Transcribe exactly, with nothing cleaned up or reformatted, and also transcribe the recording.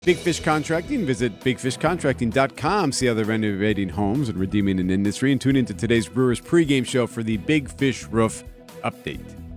Big Fish Contracting. Visit big fish contracting dot com. See how they're renovating homes and redeeming an industry. And tune into today's Brewers pregame show for the Big Fish Roof update.